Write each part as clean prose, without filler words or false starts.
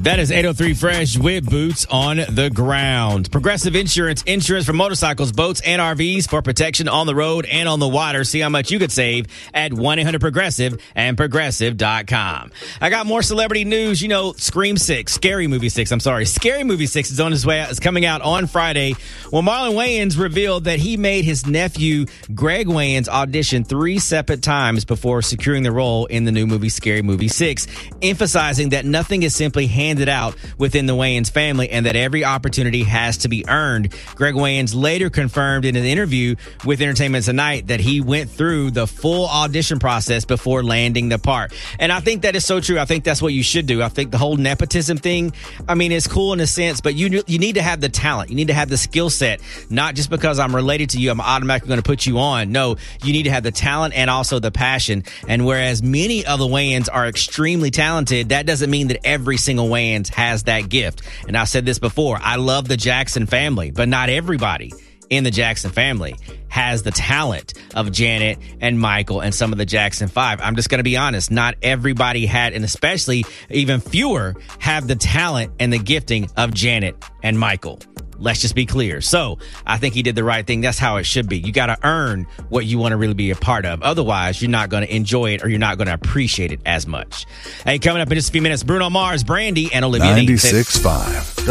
That is 803 Fresh with Boots on the Ground. Progressive Insurance for motorcycles, boats, and RVs for protection on the road and on the water. See how much you could save at 1-800-PROGRESSIVE and Progressive.com. I got more celebrity news. You know, Scary Movie 6 is on its way out. It's coming out on Friday. Well, Marlon Wayans revealed that he made his nephew, Greg Wayans, audition 3 separate times before securing the role in the new movie, Scary Movie 6, emphasizing that nothing is simply handed out within the Wayans family and that every opportunity has to be earned. Greg Wayans later confirmed in an interview with Entertainment Tonight that he went through the full audition process before landing the part. And I think that is so true. I think that's what you should do. I think the whole nepotism thing, I mean, it's cool in a sense, but you need to have the talent. You need to have the skill set. Not just because I'm related to you, I'm automatically going to put you on. No, you need to have the talent and also the passion. And whereas many of the Wayans are extremely talented, that doesn't mean that every single Wayans has that gift. And I've said this before, I love the Jackson family, but not everybody in the Jackson family has the talent of Janet and Michael and some of the Jackson 5. I'm just going to be honest. Not everybody had, and especially even fewer have the talent and the gifting of Janet and Michael. Let's just be clear. So I think he did the right thing. That's how it should be. You got to earn what you want to really be a part of. Otherwise, you're not going to enjoy it or you're not going to appreciate it as much. Hey, coming up in just a few minutes, Bruno Mars, Brandy, and Olivia Dean. 96.5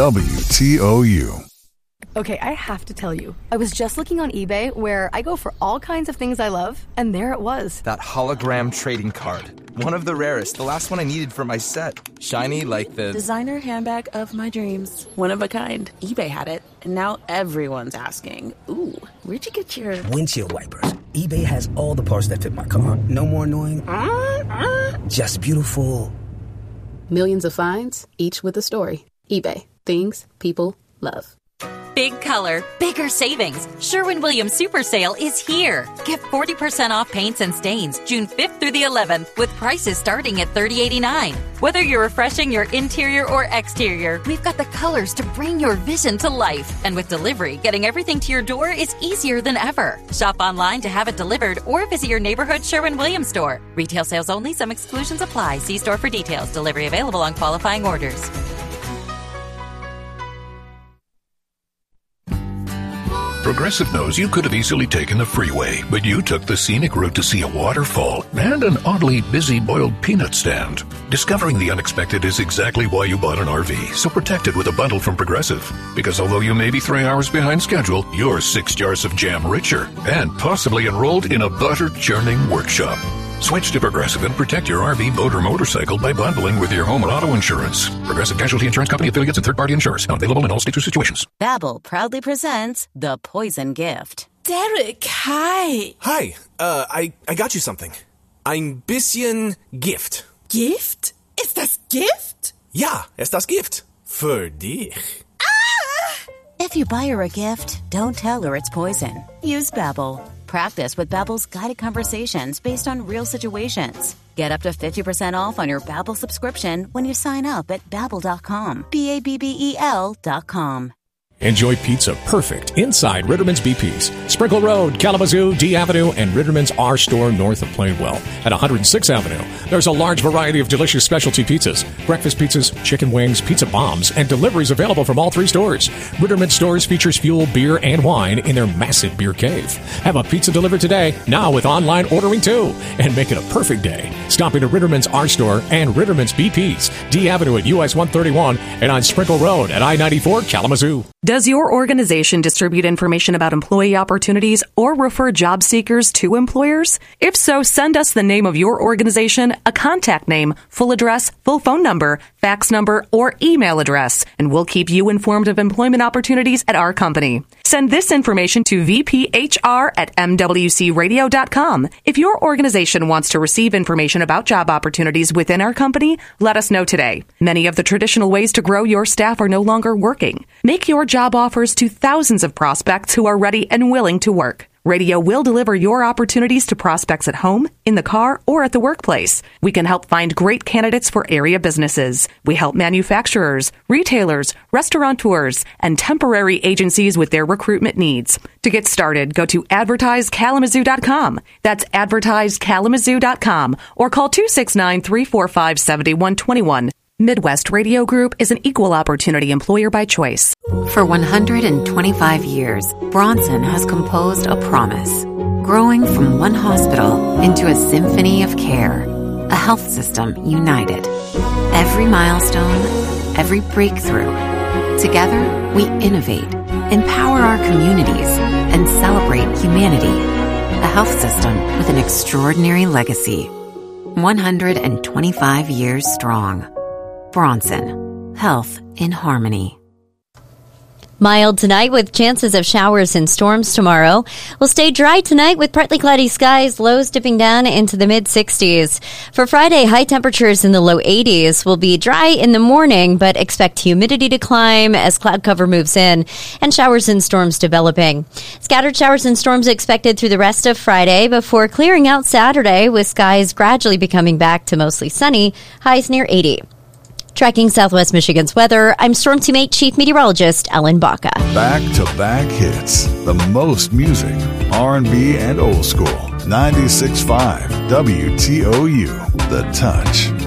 WTOU. Okay, I have to tell you, I was just looking on eBay where I go for all kinds of things I love, and there it was. That hologram trading card. One of the rarest, the last one I needed for my set. Shiny like the... designer handbag of my dreams. One of a kind. eBay had it, and now everyone's asking, ooh, where'd you get your... windshield wipers. eBay has all the parts that fit my car. No more annoying. Just beautiful. Millions of finds, each with a story. eBay. Things people love. Big color, bigger savings. Sherwin-Williams Super Sale is here. Get 40% off paints and stains June 5th through the 11th with prices starting at $30.89. Whether you're refreshing your interior or exterior, we've got the colors to bring your vision to life. And with delivery, getting everything to your door is easier than ever. Shop online to have it delivered or visit your neighborhood Sherwin-Williams store. Retail sales only. Some exclusions apply. See store for details. Delivery available on qualifying orders. Progressive knows you could have easily taken the freeway, but you took the scenic route to see a waterfall and an oddly busy boiled peanut stand. Discovering the unexpected is exactly why you bought an RV, so protect it with a bundle from Progressive. Because although you may be 3 hours behind schedule, you're 6 jars of jam richer and possibly enrolled in a butter-churning workshop. Switch to Progressive and protect your RV, boat, or motorcycle by bundling with your home and auto insurance. Progressive Casualty Insurance Company affiliates and third-party insurers. Not available in all states or situations. Babbel proudly presents The Poison Gift. Derek, hi. Hi, I got you something. Ein bisschen Gift. Gift? Ist das Gift? Ja, ist das Gift. Für dich. If you buy her a gift, don't tell her it's poison. Use Babbel. Practice with Babbel's guided conversations based on real situations. Get up to 50% off on your Babbel subscription when you sign up at Babbel.com. Babbel.com. Enjoy pizza perfect inside Ritterman's BP's. Sprinkle Road, Kalamazoo, D Avenue, and Ritterman's R Store north of Plainwell. At 106th Avenue, there's a large variety of delicious specialty pizzas, breakfast pizzas, chicken wings, pizza bombs, and deliveries available from all 3 stores. Ritterman's stores features fuel, beer, and wine in their massive beer cave. Have a pizza delivered today, now with online ordering too, and make it a perfect day. Stop into Ritterman's R Store and Ritterman's BP's, D Avenue at US 131, and on Sprinkle Road at I-94 Kalamazoo. Does your organization distribute information about employee opportunities or refer job seekers to employers? If so, send us the name of your organization, a contact name, full address, full phone number, fax number, or email address, and we'll keep you informed of employment opportunities at our company. Send this information to vphr@mwcradio.com. If your organization wants to receive information about job opportunities within our company, let us know today. Many of the traditional ways to grow your staff are no longer working. Make your job offers to thousands of prospects who are ready and willing to work. Radio will deliver your opportunities to prospects at home, in the car, or at the workplace. We can help find great candidates for area businesses. We help manufacturers, retailers, restaurateurs, and temporary agencies with their recruitment needs. To get started, go to advertisekalamazoo.com. That's advertisekalamazoo.com or call 269-345-7121. Midwest Radio Group is an equal opportunity employer by choice. For 125 years, Bronson has composed a promise, growing from one hospital into a symphony of care, a health system united. Every milestone, every breakthrough. Together, we innovate, empower our communities, and celebrate humanity. A health system with an extraordinary legacy. 125 years strong. Bronson. Health in harmony. Mild tonight with chances of showers and storms tomorrow. We'll stay dry tonight with partly cloudy skies, lows dipping down into the mid-60s. For Friday, high temperatures in the low 80s. Will be dry in the morning, but expect humidity to climb as cloud cover moves in and showers and storms developing. Scattered showers and storms expected through the rest of Friday before clearing out Saturday with skies gradually becoming back to mostly sunny, highs near 80. Tracking Southwest Michigan's weather, I'm Storm Team 8 Chief Meteorologist Ellen Baca. Back-to-back hits. The most music, R&B, and old school. 96.5 WTOU. The Touch.